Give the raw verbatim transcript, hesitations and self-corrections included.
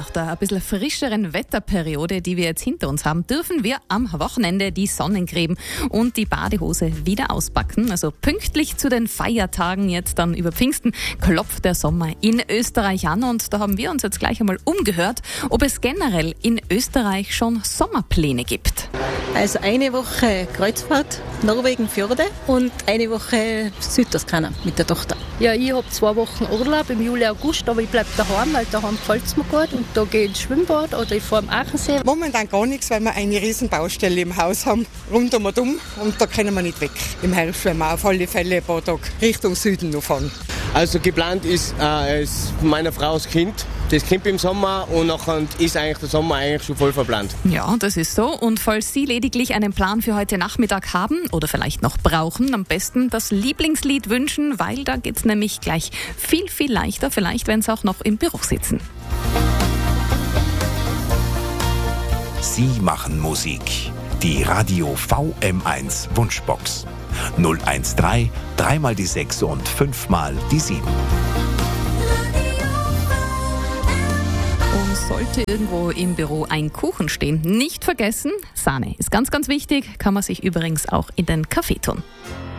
nach der ein bisschen frischeren Wetterperiode, die wir jetzt hinter uns haben, dürfen wir am Wochenende die Sonnencreme und die Badehose wieder auspacken. Also pünktlich zu den Feiertagen jetzt dann über Pfingsten klopft der Sommer in Österreich an und da haben wir uns jetzt gleich einmal umgehört, ob es generell in Österreich schon Sommerpläne gibt. Also eine Woche Kreuzfahrt, Norwegen, Fjorde und eine Woche Südtoskana mit der Tochter. Ja, ich habe zwei Wochen Urlaub im Juli, August, aber ich bleibe daheim, weil daheim gefällt es mir gut. Und da gehe ich ins Schwimmbad oder ich fahre am Aachensee. Momentan gar nichts, weil wir eine riesen Baustelle im Haus haben, rund um und um. Und da können wir nicht weg. Im Herbst werden wir auf alle Fälle ein paar Tage Richtung Süden noch fahren. Also geplant ist, äh, ist meiner Frau das Kind. Das Kind im Sommer und nachher ist eigentlich der Sommer eigentlich schon voll verplant. Ja, das ist so. Und falls Sie lediglich einen Plan für heute Nachmittag haben oder vielleicht noch brauchen, am besten das Lieblingslied wünschen, weil da geht's nämlich gleich viel, viel leichter. Vielleicht, wenn Sie auch noch im Büro sitzen. Sie machen Musik. Die Radio V M eins Wunschbox. null eins drei, dreimal die sechs und fünfmal die sieben. Sollte irgendwo im Büro ein Kuchen stehen, nicht vergessen, Sahne ist ganz, ganz wichtig, kann man sich übrigens auch in den Kaffee tun.